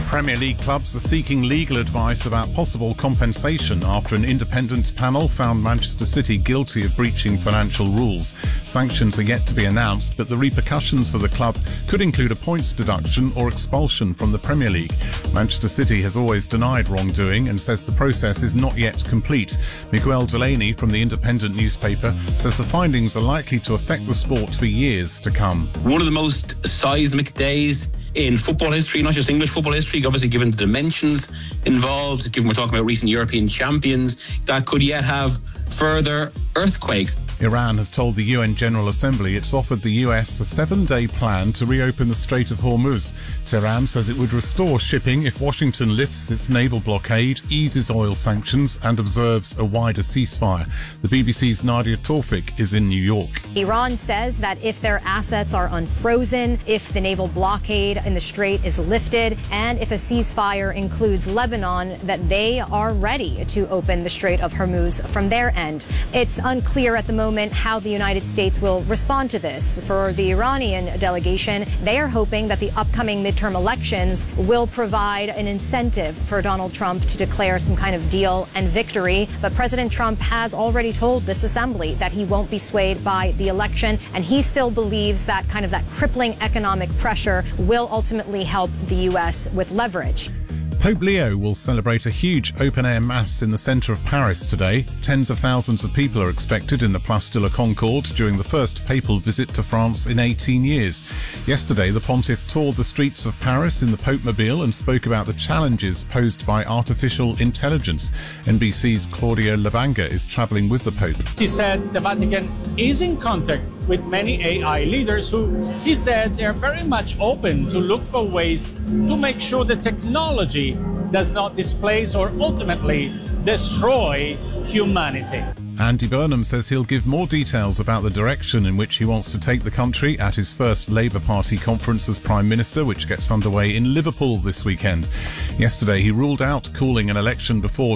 Premier League clubs are seeking legal advice about possible compensation after an independent panel found Manchester City guilty of breaching financial rules. Sanctions are yet to be announced, but the repercussions for the club could include a points deduction or expulsion from the Premier League. Manchester City has always denied wrongdoing and says the process is not yet complete. Miguel Delaney from the Independent newspaper says the findings are likely to affect the sport for years to come. One of the most seismic days in football history, not just English football history, obviously given the dimensions involved, given we're talking about recent European champions, that could yet have further earthquakes. Iran has told the UN General Assembly it's offered the US a 7-day plan to reopen the Strait of Hormuz. Tehran says it would restore shipping if Washington lifts its naval blockade, eases oil sanctions and observes a wider ceasefire. The BBC's Nadia Tawfik is in New York. Iran says that if their assets are unfrozen, if the naval blockade in the strait is lifted, and if a ceasefire includes Lebanon, that they are ready to open the Strait of Hormuz from their end. It's unclear at the moment how the United States will respond to this. For the Iranian delegation, they are hoping that the upcoming midterm elections will provide an incentive for Donald Trump to declare some kind of deal and victory. But President Trump has already told this assembly that he won't be swayed by the election, and he still believes that kind of that crippling economic pressure will ultimately help the U.S. with leverage. Pope Leo will celebrate a huge open-air mass in the centre of Paris today. Tens of thousands of people are expected in the Place de la Concorde during the first papal visit to France in 18 years. Yesterday, the pontiff toured the streets of Paris in the Pope-mobile and spoke about the challenges posed by artificial intelligence. NBC's Claudia Lavanga is travelling with the Pope. He said the Vatican is in contact with many AI leaders who, he said, they're very much open to look for ways to make sure the technology does not displace or ultimately destroy humanity. Andy Burnham says he'll give more details about the direction in which he wants to take the country at his first Labour Party conference as Prime Minister, which gets underway in Liverpool this weekend. Yesterday, he ruled out calling an election before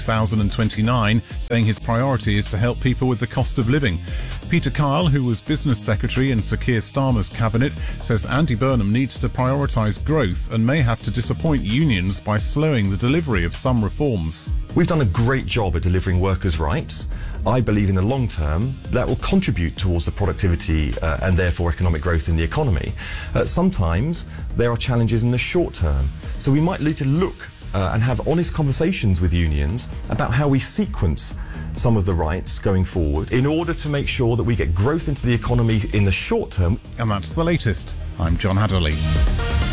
2029, saying his priority is to help people with the cost of living. Peter Kyle, who was Business Secretary in Sir Keir Starmer's cabinet, says Andy Burnham needs to prioritise growth and may have to disappoint unions by slowing the delivery of some reforms. We've done a great job at delivering workers' rights. I believe in the long term that will contribute towards the productivity and therefore economic growth in the economy. Sometimes there are challenges in the short term, so we might need to look and have honest conversations with unions about how we sequence some of the rights going forward in order to make sure that we get growth into the economy in the short term. And that's the latest. I'm John Hadderley.